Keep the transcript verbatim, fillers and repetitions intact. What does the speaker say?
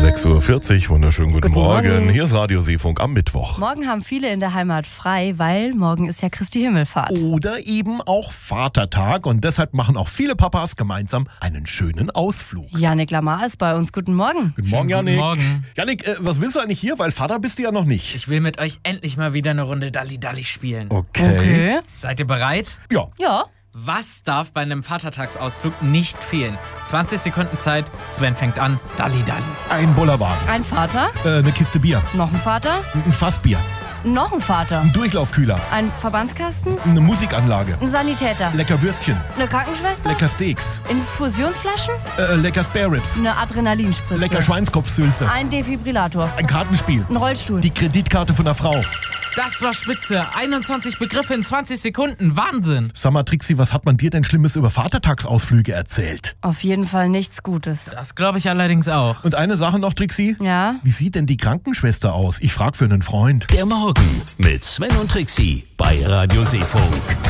sechs Uhr vierzig, wunderschönen guten, Guten Morgen. Morgen. Hier ist Radio Seefunk am Mittwoch. Morgen haben viele in der Heimat frei, weil morgen ist ja Christi Himmelfahrt. Oder eben auch Vatertag und deshalb machen auch viele Papas gemeinsam einen schönen Ausflug. Janik Lamar ist bei uns. Guten Morgen. Guten Morgen, Janik. Guten Morgen. Janik, äh, was willst du eigentlich hier? Weil Vater bist du ja noch nicht. Ich will mit euch endlich mal wieder eine Runde Dalli Dalli spielen. Okay. Seid ihr bereit? Ja. Ja. Was darf bei einem Vatertagsausflug nicht fehlen? zwanzig Sekunden Zeit, Sven fängt an. Dalli Dalli. Ein Bollerwagen. Ein Vater, Äh, eine Kiste Bier. noch ein Vater, Ein Fassbier. noch ein Vater, Ein Durchlaufkühler. ein Verbandskasten, Eine Musikanlage. ein Sanitäter, Lecker Würstchen. eine Krankenschwester, Lecker Steaks. Infusionsflaschen, Äh, lecker Spare Ribs. eine Adrenalinspritze, Lecker Schweinskopfsülze. ein Defibrillator, Ein Kartenspiel. ein Rollstuhl. Die Kreditkarte von der Frau. Das war spitze. einundzwanzig Begriffe in zwanzig Sekunden. Wahnsinn. Sag mal, Trixi, was hat man dir denn Schlimmes über Vatertagsausflüge erzählt? Auf jeden Fall nichts Gutes. Das glaube ich allerdings auch. Und eine Sache noch, Trixi. Ja? Wie sieht denn die Krankenschwester aus? Ich frag für einen Freund. Der Morgen mit Sven und Trixi bei Radio Seefunk.